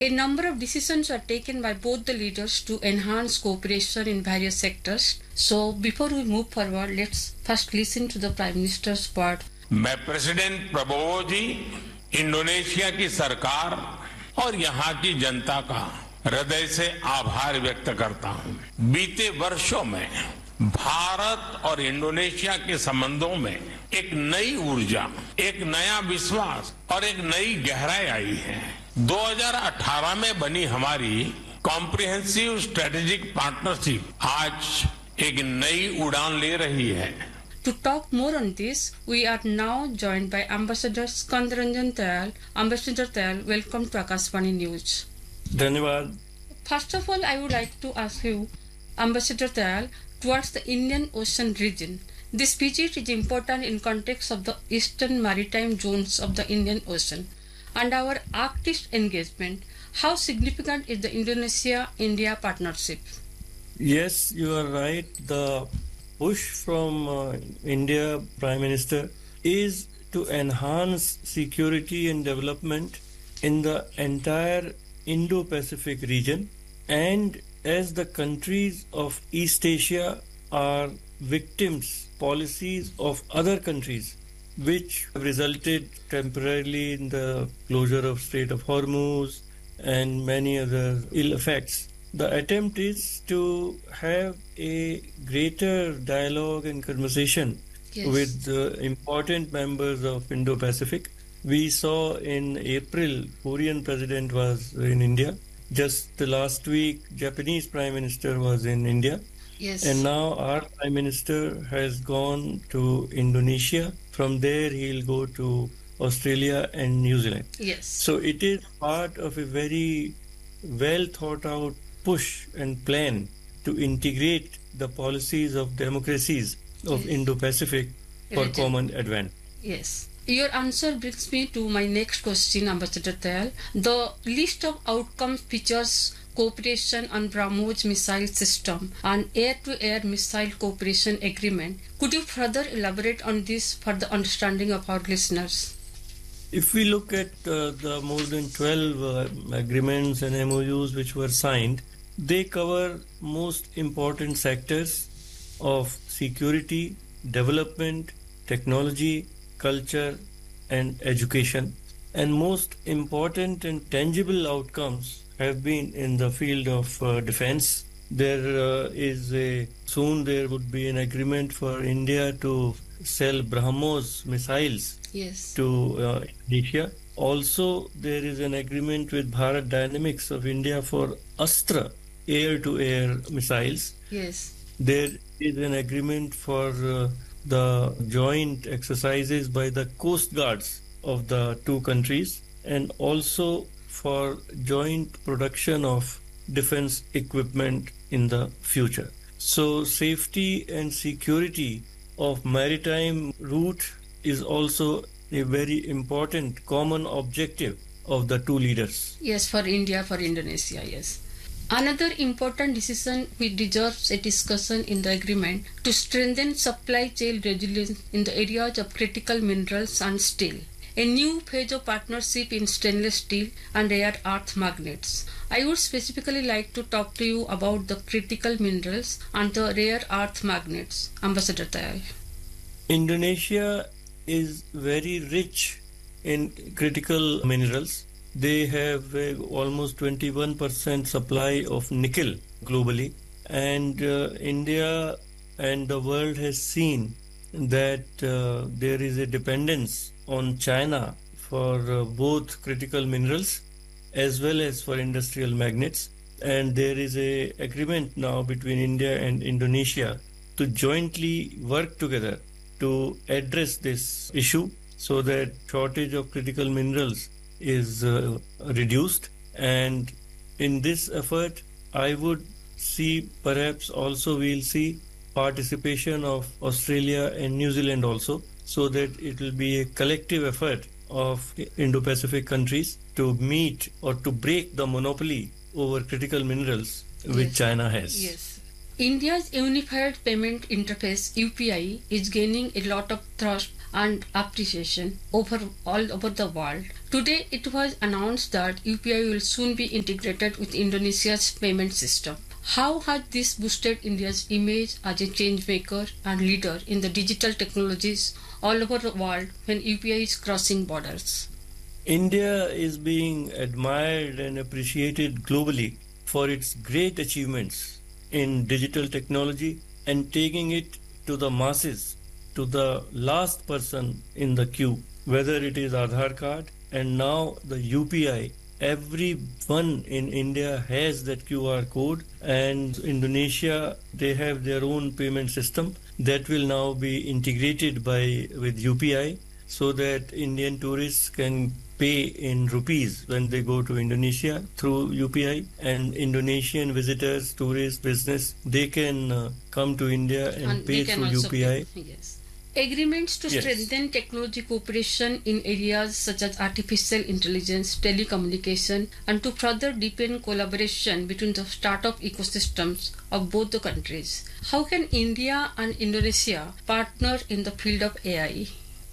A number of decisions were taken by both the leaders to enhance cooperation in various sectors. So before we move forward, let's first listen to the Prime Minister's part. मैं president Prabowo जी, Indonesia की सरकार और यहाँ की जनता का हृदय से आभार व्यक्त करता हूँ। बीते वर्षों में भारत और इंडोनेशिया के संबंधों में एक नई ऊर्जा, एक नया विश्वास और एक नई गहराई आई है। 2018 में बनी हमारी कॉम्प्रिहेंसिव स्ट्रेटेजिक पार्टनरशिप आज एक नई उड़ान ले रही है। To talk more on this, we are now joined by Ambassador Skandaranjan Tayal. Ambassador Tayal, welcome to Akashvani News. धन्यवाद. First of all, I would like to ask you, Ambassador Tayal, towards the Indian Ocean region. This visit is important in context of the eastern maritime zones of the Indian Ocean and our Arctic engagement. How significant is the Indonesia-India partnership? Yes, you are right. The push from India Prime Minister is to enhance security and development in the entire Indo-Pacific region, and as the countries of East Asia are victims policies of other countries which have resulted temporarily in the closure of Strait of Hormuz and many other ill effects. The attempt is to have a greater dialogue and conversation with important members of Indo-Pacific. We saw in April, Korean president was in India. Just the last week, Japanese Prime Minister was in India. Yes. And now our Prime Minister has gone to Indonesia. From there, he'll go to Australia and New Zealand. Yes. So it is part of a very well thought out push and plan to integrate the policies of democracies of Indo-Pacific for common advantage. Yes. Your answer brings me to my next question, Ambassador Tayal. The list of outcomes features cooperation on BrahMos missile system and air-to-air missile cooperation agreement. Could you further elaborate on this for the understanding of our listeners? If we look at the more than 12 agreements and MOUs which were signed, they cover most important sectors of security, development, technology, culture, and education. And most important and tangible outcomes have been in the field of defense. Soon there would be an agreement for India to sell BrahMos missiles to Indonesia. Also, there is an agreement with Bharat Dynamics of India for Astra air-to-air missiles. Yes. There is an agreement for the joint exercises by the coast guards of the two countries, and also for joint production of defense equipment in the future. So safety and security of maritime route is also a very important common objective of the two leaders. Yes, for India, for Indonesia, yes. Another important decision which deserves a discussion in the agreement to strengthen supply chain resilience in the areas of critical minerals and steel. A new phase of partnership in stainless steel and rare earth magnets. I would specifically like to talk to you about the critical minerals and the rare earth magnets. Ambassador Tayal. Indonesia is very rich in critical minerals. They have almost 21% supply of nickel globally, and India and the world has seen that there is a dependence on China for both critical minerals as well as for industrial magnets, and there is a agreement now between India and Indonesia to jointly work together to address this issue so that shortage of critical minerals is reduced. And in this effort, I would see perhaps also we'll see participation of Australia and New Zealand also, so that it will be a collective effort of Indo-Pacific countries to meet or to break the monopoly over critical minerals which China has. Yes. India's unified payment interface UPI is gaining a lot of thrust and appreciation all over the world. Today it was announced that UPI will soon be integrated with Indonesia's payment system. How has this boosted India's image as a change maker and leader in the digital technologies all over the world when UPI is crossing borders? India is being admired and appreciated globally for its great achievements in digital technology and taking it to the masses, to the last person in the queue, whether it is Aadhaar card and now the UPI. Everyone in India has that QR code, and Indonesia, they have their own payment system that will now be integrated with UPI, so that Indian tourists can pay in rupees when they go to Indonesia through UPI, and Indonesian visitors, tourists, business, they can come to India and pay through UPI. Yes. Agreements to strengthen technology cooperation in areas such as artificial intelligence, telecommunication, and to further deepen collaboration between the startup ecosystems of both the countries. How can India and Indonesia partner in the field of AI?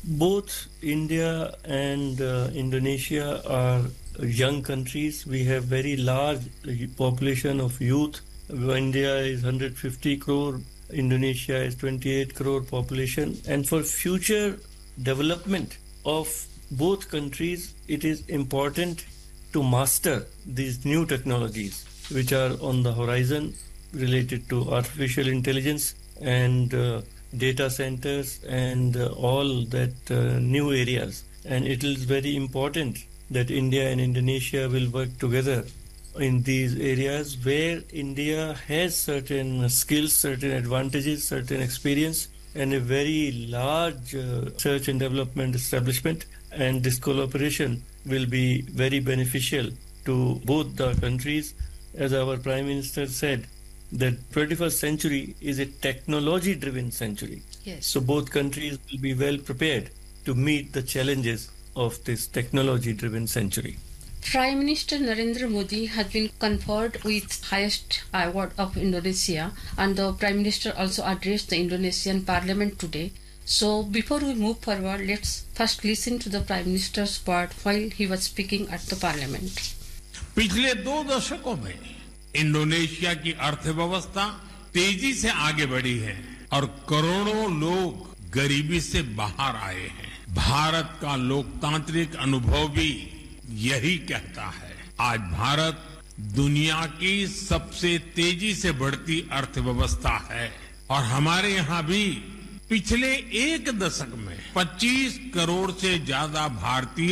Both India and Indonesia are young countries. We have very large population of youth. India is 150 crore. Indonesia is 28 crore population, and for future development of both countries, it is important to master these new technologies which are on the horizon related to artificial intelligence and data centers and all that new areas. And it is very important that India and Indonesia will work together in these areas where India has certain skills, certain advantages, certain experience, and a very large research and development establishment. And this collaboration will be very beneficial to both the countries. As our Prime Minister said, that 21st century is a technology-driven century. Yes. So both countries will be well prepared to meet the challenges of this technology-driven century. Prime Minister Narendra Modi has been conferred with highest award of Indonesia, and the Prime Minister also addressed the Indonesian Parliament today. So before we move forward, let's first listen to the Prime Minister's word while he was speaking at the Parliament. पिछले 2 दशकों में Indonesia की अर्थव्यवस्था तेजी से आगे बढ़ी है और करोड़ों लोग गरीबी से बाहर आए हैं। भारत का लोकतांत्रिक अनुभव भी यही कहता है। आज भारत दुनिया की सबसे तेजी से बढ़ती अर्थव्यवस्था है और हमारे यहाँ भी पिछले 1 दशक में 25 करोड़ से ज्यादा भारतीय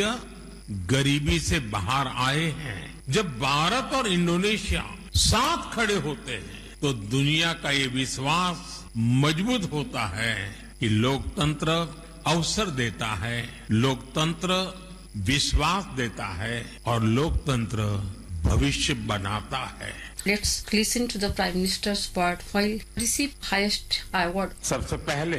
गरीबी से बाहर आए हैं। जब भारत और इंडोनेशिया साथ खड़े होते हैं तो दुनिया का ये विश्वास मजबूत होता है कि लोकतंत्र अवसर देता है, लोकतंत्र विश्वास देता है और लोकतंत्र भविष्य बनाता है। Let's listen to the Prime Minister's word while receive highest award. सबसे पहले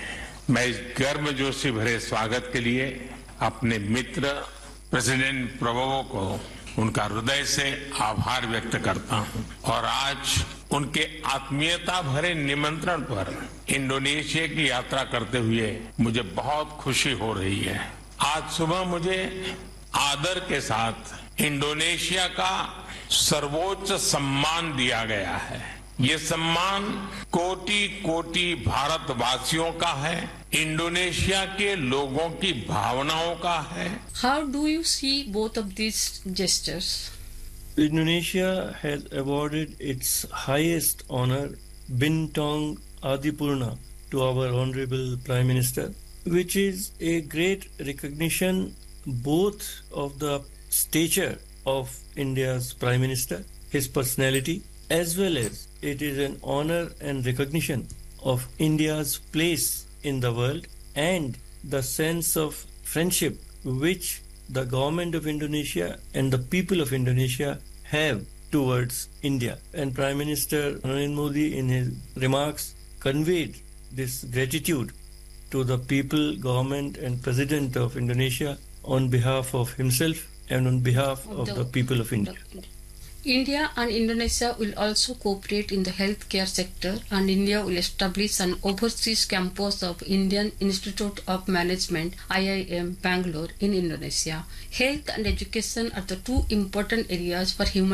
मैं इस गर्मजोशी भरे स्वागत के लिए अपने मित्र प्रेसिडेंट प्रबोवो को उनका हृदय से आभार व्यक्त करता हूं और आज उनके आत्मीयता भरे निमंत्रण पर इंडोनेशिया की यात्रा करते हुए मुझे बहुत खुशी हो रही है। आज सुबह मुझे आदर के साथ इंडोनेशिया का सर्वोच्च सम्मान दिया गया है। ये सम्मान कोटि कोटि भारतवासियों का है, इंडोनेशिया के लोगों की भावनाओं का है। How do you see both of these gestures? Indonesia has awarded its highest honor, Bintang Adipurna, to our Honorable Prime Minister, which is a great recognition both of the stature of India's Prime Minister, his personality, as well as it is an honor and recognition of India's place in the world and the sense of friendship which the government of Indonesia and the people of Indonesia have towards India. And Prime Minister Narendra Modi in his remarks conveyed this gratitude to the people, government and President of Indonesia on behalf of himself and on behalf of the people of India. India and Indonesia will also cooperate in the healthcare sector, and India will establish an overseas campus of Indian Institute of Management (IIM) Bangalore in Indonesia. Health and education are the two important areas for human